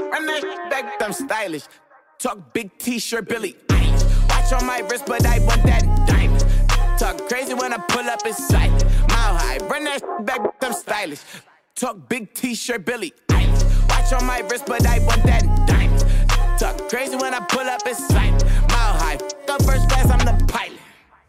Run that shit back, I'm stylish. Talk big t-shirt, Billy Eilish. Watch on my wrist, but I want that diamond. Talk crazy when I pull up in sight. Mile high, run that shit back, I'm stylish. Talk big t-shirt, Billy Eilish. Watch on my wrist, but I want that diamond. Talk crazy when I pull up in sight. Mile high, the first class, I'm the pilot.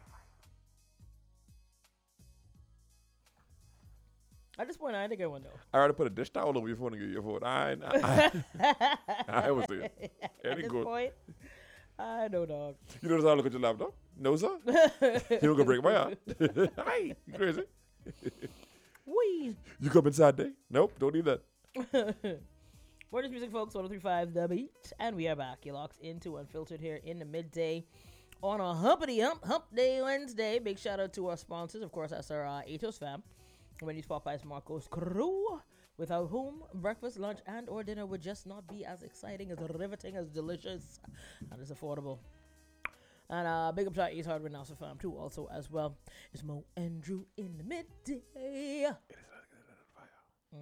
At this point, I think I won though. I already put a dish towel over your phone and give you your phone. I was there. At this point, I know, dog. You notice how I look at your laptop? No, sir. He was gonna break my heart. Hey, you crazy? Wee. You come inside day? Nope, don't need that. Word is music, folks. 103.5 The Beat, and we are back. You're locked into Unfiltered here in the midday on a hump day Wednesday. Big shout out to our sponsors, of course. That's our Atos fam. Wendy's, Popeyes, Marcos crew, without whom breakfast, lunch, and or dinner would just not be as exciting, as riveting, as delicious, and as affordable. And big up to our East Hardware Now fam too, also as well. It's Mo and Drew in the midday. It is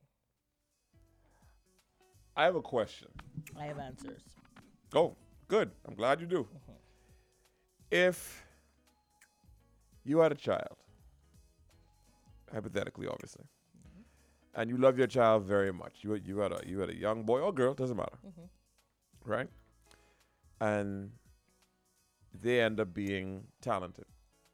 I have a question. I have answers. Oh, good. I'm glad you do. If you had a child, hypothetically, obviously, and you love your child very much, you had a young boy or girl, doesn't matter, right? And they end up being talented.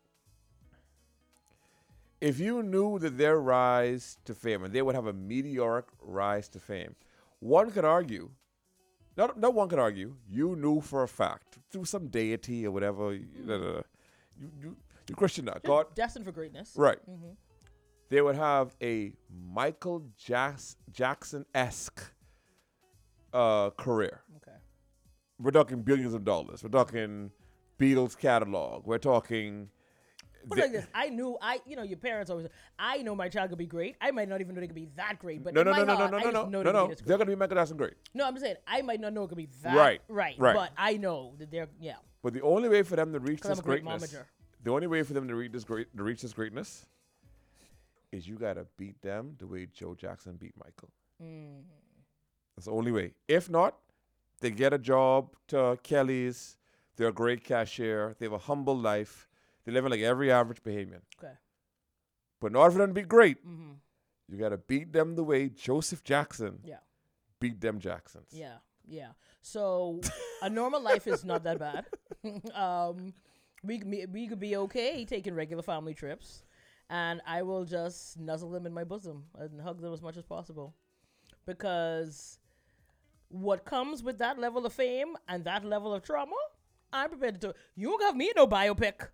If you knew that their rise to fame, and they would have a meteoric rise to fame, one could argue, no one could argue, you knew for a fact, through some deity or whatever, you Christian that, God. Destined for greatness. Right. They would have a Michael Jackson-esque career. Okay. We're talking billions of dollars. We're talking Beatles catalog. We're talking... But like this, your parents always, I know my child could be great. I might not even know they could be that great, but No. They're They're going to be Michael Jackson great. No, I'm just saying, I might not know it could be that Right. but I know that they're, yeah. But the only way for them to reach this I'm a great greatness, momager. the only way for them to reach this greatness is you got to beat them the way Joe Jackson beat Michael. That's the only way. If not, they get a job to Kelly's. They're a great cashier. They have a humble life. They live in like every average Bahamian. Okay. But in order for them to be great, you got to beat them the way Joseph Jackson beat them Jacksons. Yeah. So a normal life is not that bad. We could be okay taking regular family trips, and I will just nuzzle them in my bosom and hug them as much as possible. Because what comes with that level of fame and that level of trauma, I'm prepared to do. You don't have me no biopic.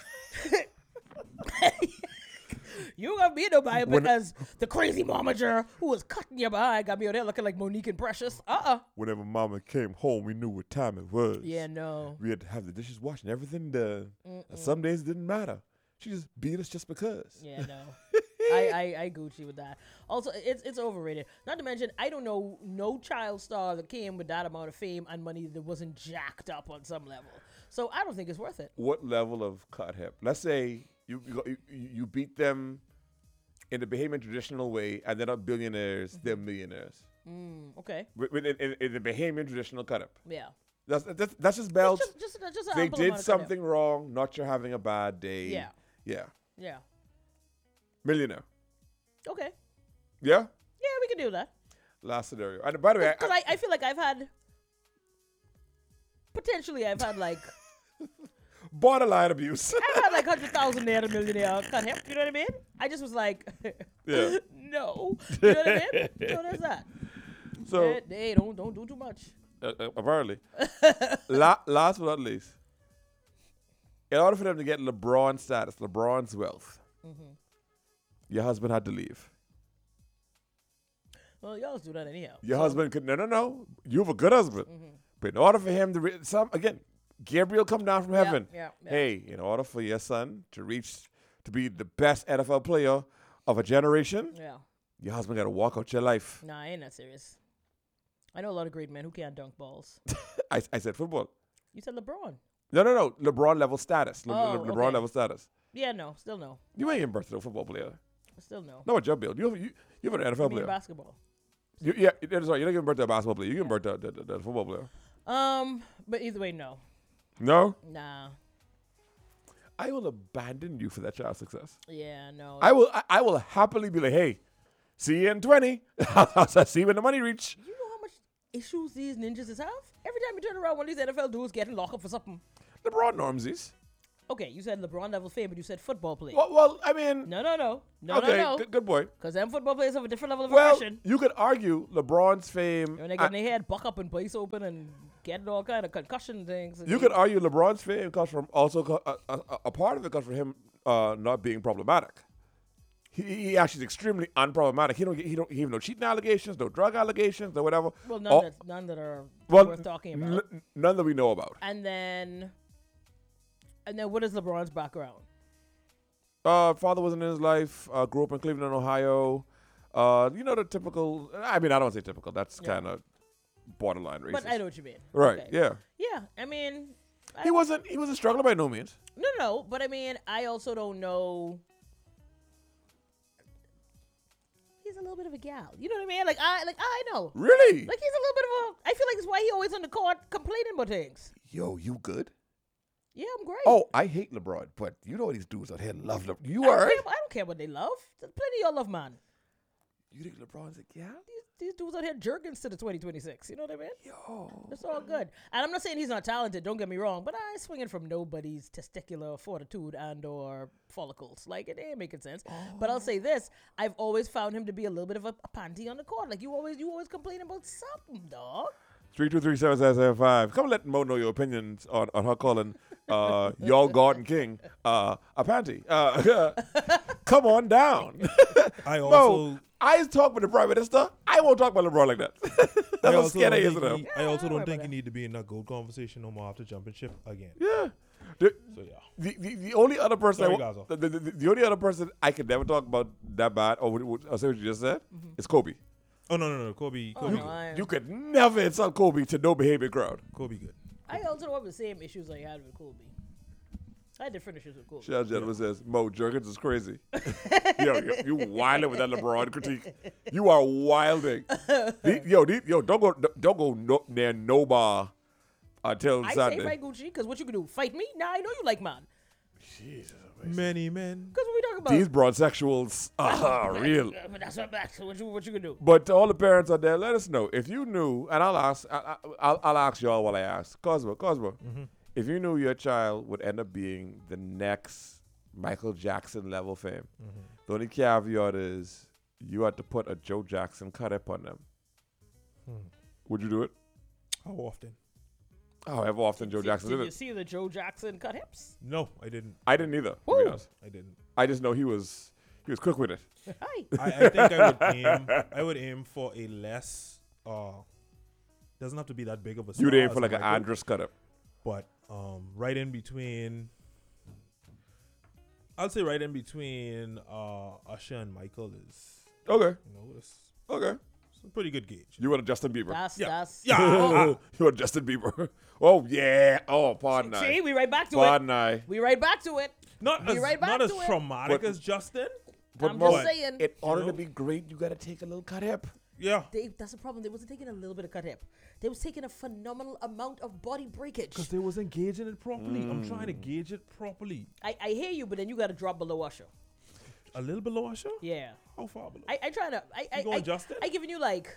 You got me no biopic as the crazy momager who was cutting your behind, got me on there looking like Monique and Precious. Whenever Mama came home, we knew what time it was. Yeah, no. We had to have the dishes washed and everything done. And some days it didn't matter. She just beat us just because. Yeah, no. I Gucci with that. Also, it's overrated. Not to mention, I don't know no child star that came with that amount of fame and money that wasn't jacked up on some level. So I don't think it's worth it. What level of cut hip? Let's say you beat them in the Bahamian traditional way, and they're not billionaires, they're millionaires. Okay. In the Bahamian traditional cut up. Yeah. That's just belts. Just they did something wrong, not you're having a bad day. Yeah. Millionaire. Okay. Yeah? Yeah, we can do that. Last scenario. And by the way, because I feel like I've had like borderline abuse. I've had like 100,000 there, a millionaire cut him. You know what I mean? I just was like, yeah. No. You know what I mean? So there's that. So hey, don't do too much. Apparently. Last but not least, in order for them to get LeBron status, LeBron's wealth, your husband had to leave. Well, y'all do that anyhow. Your husband could no. You have a good husband, but in order for him to Gabriel come down from heaven. Yeah. Hey, in order for your son to be the best NFL player of a generation, your husband got to walk out your life. Nah, I ain't that serious. I know a lot of great men who can't dunk balls. I said football. You said LeBron. No. LeBron level status. LeBron level status. Yeah, no. Still no. You ain't birthed a football player. Still no. No, what your build? You have an NFL player. Basketball. Yeah, that's right. You don't give birth to a basketball player. You give birth to the football player. But either way, no. No? Nah. I will abandon you for that child's success. Yeah, no. I will happily be like, hey, see you in 20. I'll see you when the money reach. You know how much issues these ninjas have? Every time you turn around, one of these NFL dudes getting locked up for something. LeBron normsies. Okay, you said LeBron level fame, but you said football player. Well, I mean. No. Okay, good point. Because them football players have a different level of Well, aggression. you could argue LeBron's fame. When they get their head buck up and place open and getting all kind of concussion things. You could argue LeBron's fame comes from also a part of it comes from him not being problematic. He actually is extremely unproblematic. He have no cheating allegations, no drug allegations, no whatever. Well, none that are well, worth talking about. None that we know about. And then what is LeBron's background? Father wasn't in his life. Grew up in Cleveland, Ohio. The typical. I mean, I don't say typical. That's kind of borderline racist. But I know what you mean. Right? Okay. Yeah. Yeah. I mean, He wasn't struggling by no means. No. But I mean, I also don't know. He's a little bit of a gal. You know what I mean? I know. Really? Like he's a little bit of a. I feel like it's why he always on the court complaining about things. Yo, you good? Yeah, I'm great. Oh, I hate LeBron, but you know these dudes out here love LeBron. You I are. don't care what they love. There's plenty of y'all love, man. You think LeBron's a gal? These dudes out here jerkins to the 2026. You know what I mean? Yo. It's all good. And I'm not saying he's not talented. Don't get me wrong. But I swinging from nobody's testicular fortitude and or follicles. Like, it ain't making sense. But I'll say this. I've always found him to be a little bit of a panty on the court. Like, you always complain about something, dog. 323-7775. Come let Mo know your opinions on her calling y'all Garden King a panty. Come on down. I talk with the Prime Minister. I won't talk about LeBron like that. That's how scared I is of him. I also don't think you need to be in that gold conversation no more after jumping ship again. Yeah. So yeah. The only other person Sorry, the only other person I could never talk about that bad or say what you just said is Kobe. Oh no, Kobe. You could never insult Kobe to no behavior crowd. Kobe good. I also don't have the same issues I had with Kobe. I had different issues with Kobe. Shout out gentleman says, Mo Jerkins is crazy. You wilding with that LeBron critique. You are wilding. Don't go near no bar until I Sunday. say fight Gucci, because what you can do, fight me? Nah, I know you like man. Jesus. Many men. Because what we talking about? These broad sexuals are real. But that's what you can do. But to all the parents out there, let us know if you knew, and I'll ask y'all while I ask. Cosmo, if you knew your child would end up being the next Michael Jackson level fame, the only caveat is you had to put a Joe Jackson cut up on them. Would you do it? How often? However often Joe Jackson did Did you it. see the Joe Jackson cut hips? No, I didn't. I didn't either. To be Woo. honest. I didn't. I just know he was quick with it. Hi. I think I would aim for a less doesn't have to be that big of a star. You'd aim as for like a an Michael, Andrus cut up. But right in between I'll say right in between Usher and Michael is Okay. it's Okay. a pretty good gauge. You want a Justin Bieber? That's. You want Justin Bieber? Oh yeah. Oh, pardon I. See, we right back to Pardon it. I. We right back to it. Not Be as right back not as to it. traumatic But- as Justin. But I'm Mo, just saying. in order know? to be great, you gotta take a little cut hip. Yeah. That's the problem. They wasn't taking a little bit of cut hip. They was taking a phenomenal amount of body breakage. Because they wasn't gauging it properly. I'm trying to gauge it properly. I hear you, but then you got to drop below Usher. A little below Usher? Yeah. How far below? I try to. You going Justin? I giving you like.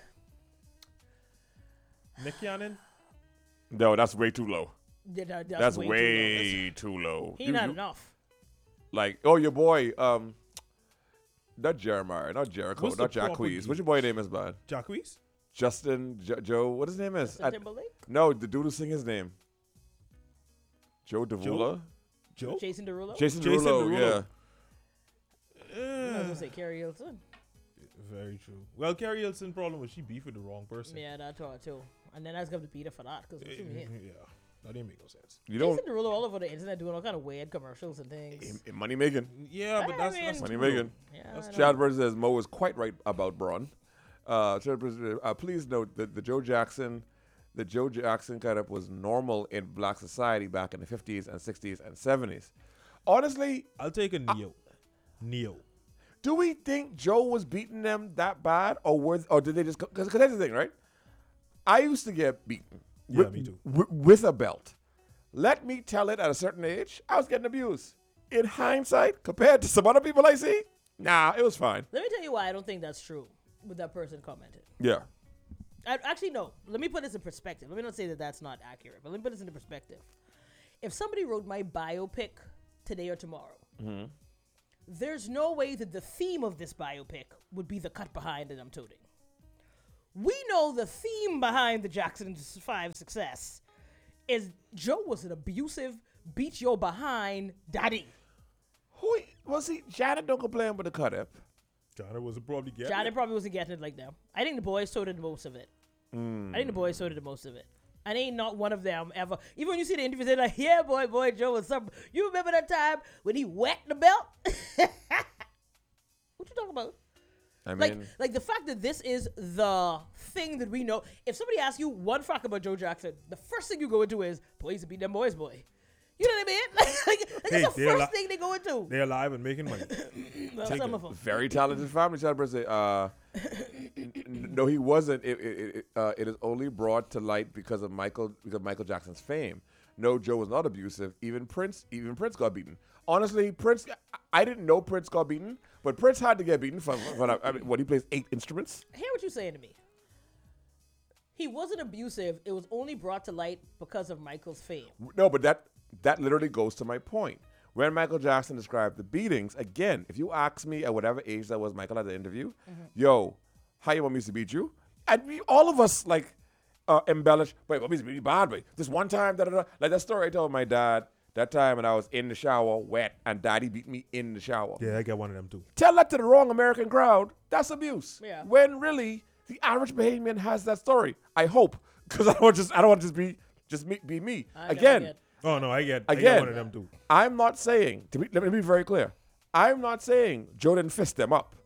Nick Cannon? No, that's way too low. That's way way too low. He not enough. Like, oh, your boy, not Jeremiah, not Jericho, What's not the proper Jacquees. What's your boy name is, man? Jacquees? Justin, Joe, what his name is? Justin Timberlake? No, the dude who sing his name. Joe Davula? Joe? Jason Derulo? Jason Jason Derulo, Derulo. yeah. I was going to say Carrie Hilton. Very true. Well, Carrie Hilson problem was she beef with the wrong person. Yeah, that's all too. And then I was going to beat her for that. Because what you mean? Yeah. That didn't make no sense. You don't, Jason Derulo all over the internet doing all kind of weird commercials and things. money making. Yeah, but that's Money true, making. Yeah, That's I know. Chad Bird says Mo is quite right about Braun. Please note that the Joe Jackson cut up was normal in black society back in the 50s and 60s and 70s. Honestly, I'll take a Neo. Neo. do we think Joe was beating them that bad, or did they just? Because that's the thing, right? I used to get beaten. Yeah, me too. With a belt. Let me tell it, at a certain age, I was getting abused. In hindsight, compared to some other people I see, nah, it was fine. Let me tell you why I don't think that's true. What that person commented. Yeah. Actually, no. Let me put this in perspective. Let me not say that that's not accurate, but let me put this into perspective. If somebody wrote my biopic today or tomorrow, there's no way that the theme of this biopic would be the cut behind that I'm toting. We know the theme behind the Jackson 5 success is Joe was an abusive, beat your behind daddy. Who was he? Janet don't complain with the cut up. Janet was probably getting Janet it. probably wasn't getting it like them. I think the boys toted most of it. I think the boys toted most of it. And ain't not one of them ever. Even when you see the interviews, they're like, yeah, boy, Joe was something. You remember that time when he wet the belt? What you talking about? I mean, Like the fact that this is the thing that we know. If somebody asks you one fact about Joe Jackson, the first thing you go into is, boy, he used to beat them boys, boy. You know what I mean? Like that's the first thing they go into. They're alive and making money. Well, some of them. very talented family. Celebrate. No, he wasn't. It is only brought to light because of Michael Jackson's fame. No, Joe was not abusive. Even Prince got beaten. Honestly, Prince. I didn't know Prince got beaten, but Prince had to get beaten for what he plays 8 instruments. Hear what you're saying to me. He wasn't abusive. It was only brought to light because of Michael's fame. No, but that literally goes to my point. When Michael Jackson described the beatings, again, if you ask me at whatever age that was, Michael, at the interview, yo, how your mom used to beat you? And all of us, like, embellish, wait, mom used to beat me bad, wait. This one time, da-da-da. Like that story I told my dad, that time when I was in the shower, wet, and daddy beat me in the shower. Yeah, I got one of them too. Tell that to the wrong American crowd, that's abuse. Yeah. When really, the average Bahamian has that story. I hope. Because I don't want to just be me. Again. Oh, no, I get Again, one of them too. I'm not saying, let me be very clear. I'm not saying Joe didn't fist them up.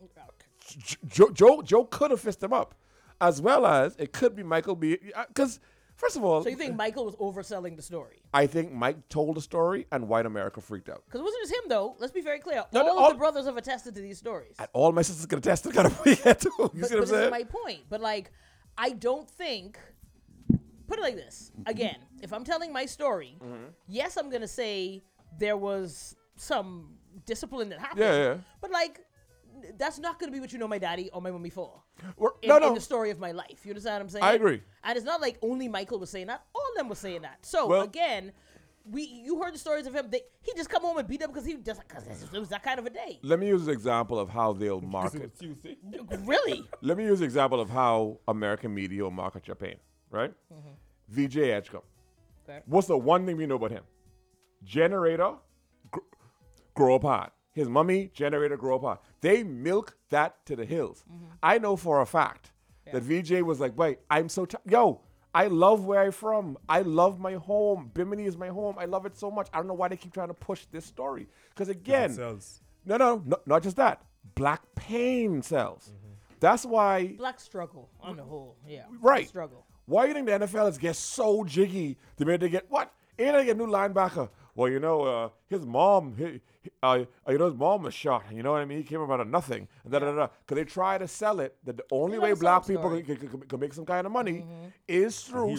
Joe could have fisted them up. As well as it could be Michael because, first of all. So you think Michael was overselling the story? I think Mike told the story and white America freaked out. Because it wasn't just him, though. Let's be very clear. No, all of the brothers have attested to these stories. And all my sisters can attest to kind of way too. You see what I'm saying? This is my point. But, like, I don't think. Put it like this. Again, if I'm telling my story, yes, I'm going to say there was some discipline that happened. Yeah. But, like, that's not going to be what you know my daddy or my mommy for. No. In the story of my life. You understand what I'm saying? I agree. And it's not like only Michael was saying that. All of them were saying that. So, again, you heard the stories of him. He just come home and beat them because it was that kind of a day. Let me use an example of how they'll market. Really? Let me use an example of how American media will market your pain, right? VJ Edgecombe. Okay. What's the one thing we know about him? Generator, grow up hard. His mommy, generator, grow up hard. They milk that to the hills. I know for a fact that VJ was like, wait, I'm so yo, I love where I'm from. I love my home. Bimini is my home. I love it so much. I don't know why they keep trying to push this story. Because again, no, not just that. Black pain sells. That's why. Black struggle on the whole. Yeah. Right. Struggle. Why do you think the NFL is get so jiggy the minute they get what? Ain't they get a new linebacker? Well, his mom, his mom was shot. You know what I mean? He came up out of nothing. Because they try to sell it that the only way black people can make some kind of money is through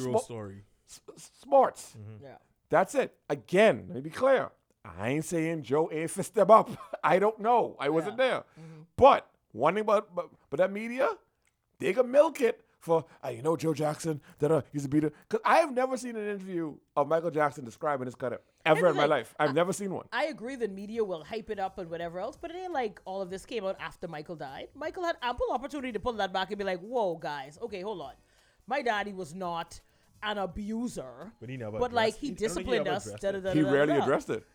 sports. Yeah. That's it. Again, let me be clear. I ain't saying Joe ain't fist them up. I don't know. I wasn't there. But one thing about that media, they can milk it. For, Joe Jackson, he's a beater. Because I have never seen an interview of Michael Jackson describing his cut ever in my life. I've never seen one. I agree that media will hype it up and whatever else, but it ain't like all of this came out after Michael died. Michael had ample opportunity to pull that back and be like, whoa, guys, okay, hold on. My daddy was not an abuser. But he never he disciplined us. He rarely addressed it.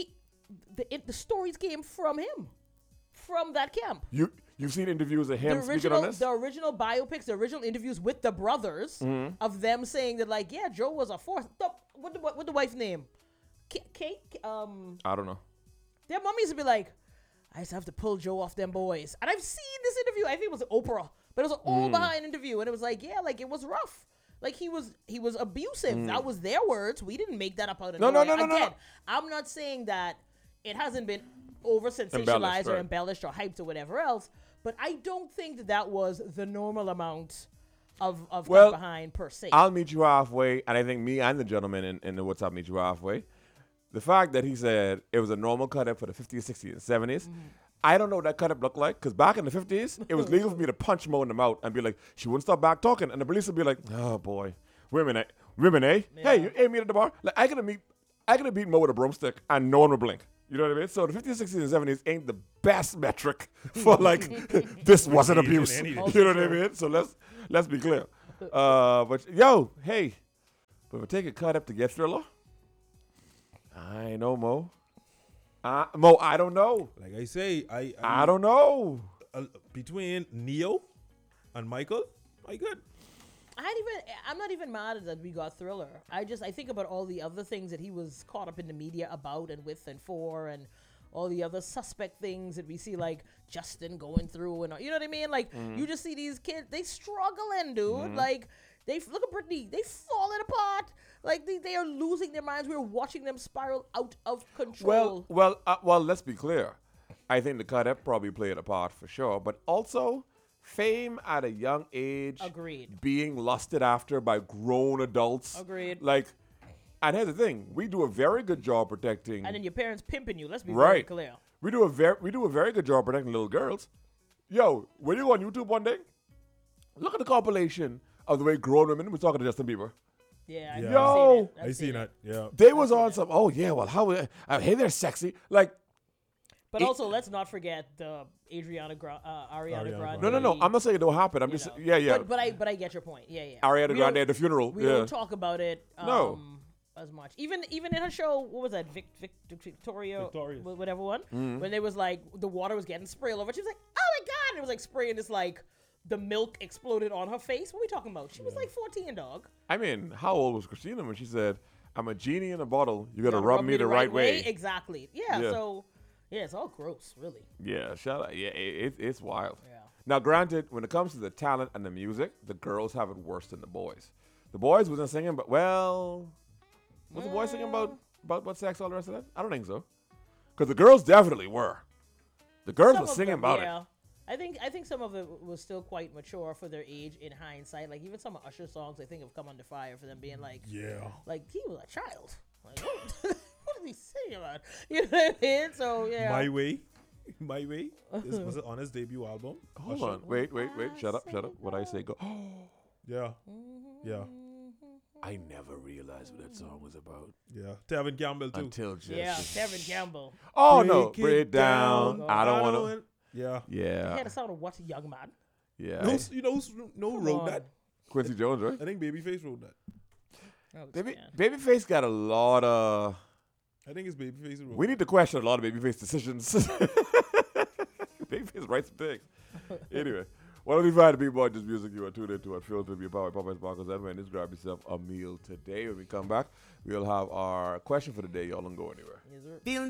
The stories came from him. From that camp. You've seen interviews of him speaking on this? The original biopics, the original interviews with the brothers of them saying that, like, yeah, Joe was a force. What the wife's name? Kate? I don't know. Their mummies would be like, I used to have to pull Joe off them boys. And I've seen this interview. I think it was Oprah. But it was an all-behind interview. And it was like, yeah, like, it was rough. Like, he was abusive. That was their words. We didn't make that up out of nowhere. No. I'm not saying that it hasn't been over sensationalized or right. embellished or hyped or whatever else. But I don't think that was the normal amount of Well, cut behind per se. I'll meet you halfway, and I think me and the gentleman in the What's Up Meet You Halfway. The fact that he said it was a normal cut up for the 50s, 60s, and 70s, I don't know what that cut up looked like, because back in the 50s, it was legal for me to punch Mo in the mouth and be like, she wouldn't stop back talking, and the police would be like, oh boy, women, eh? Hey, you ain't meet at the bar? Like, I could have beat Mo with a broomstick, and no one would blink. You know what I mean? So the 50s, 60s, and 70s ain't the best metric for like, this wasn't abuse. You know what I mean? So let's be clear. But yo, hey, but if I take a cut up to get Thriller, I know Mo. Mo, I don't know. Like I say, I don't know. Between Neo and Michael, I good. I'm not even mad that we got Thriller. I think about all the other things that he was caught up in the media about and with and for, and all the other suspect things that we see, like Justin going through, and you know what I mean. Like you just see these kids, they struggling, dude. Like they look at Britney, they falling apart. Like they are losing their minds. We're watching them spiral out of control. Well. Let's be clear. I think the cut up probably played a part for sure, but also fame at a young age. Agreed. Being lusted after by grown adults. Agreed. Like, and here's the thing: we do a very good job protecting. And then your parents pimping you. Let's be very clear. We do a very good job protecting little girls. Yo, when you go on YouTube one day, look at the compilation of the way grown women was talking to Justin Bieber. Yeah, Yeah. Yo, I've I seen that. Yeah. they was on some. Oh yeah, well how? Hey, they're sexy. Like, But also, let's not forget the Ariana Grande. no. I'm not saying it don't happen. I'm just yeah. But I get your point. Yeah. Ariana We Grande don't- at the funeral. We Yeah. don't talk about it. No. As much. Even in her show, what was that? Victoria, whatever one. When there was like the water was getting sprayed all over. She was like, "Oh my god!" And it was like spraying this like the milk exploded on her face. What are we talking about? She was like 14, dog. I mean, how old was Christina when she said, "I'm a genie in a bottle. You gotta rub me the right way." Exactly. Yeah. Yeah. So yeah, it's all gross, really. Yeah, shout out. Yeah, it's wild. Yeah. Now, granted, when it comes to the talent and the music, the girls have it worse than the boys. The boys wasn't singing, but was the boys singing about sex, all the rest of that? I don't think so. Because the girls definitely were. The girls Some were of singing them, about yeah. it. I think some of it was still quite mature for their age in hindsight. Like even some of Usher's songs, I think have come under fire for them being like, like he was a child. Like what is he singing about? You know what I mean? So yeah. My Way. Was it on his debut album? Hold Usher? on. Wait. Shut up. What I say, go. Yeah. Yeah. I never realized what that song was about. Yeah. Tevin Campbell too. Until just. Yeah, Kevin Campbell. Oh, no. Break Break it it down. down. I don't want to. Yeah. He Yeah. had a sound of what, young man? Yeah. Who wrote that? Quincy Jones, right? I think Babyface wrote that. Oh, man. Babyface got a lot of. I think it's Babyface who wrote We need to question a lot of Babyface decisions. Babyface writes some things. Anyway, what do you find to be more just music you are tuned into Unfiltered? Be powered by Popeyes, Marcos, and man, just grab yourself a meal today. When we come back, we'll have our question for the day. Y'all don't go anywhere. Yes, sir.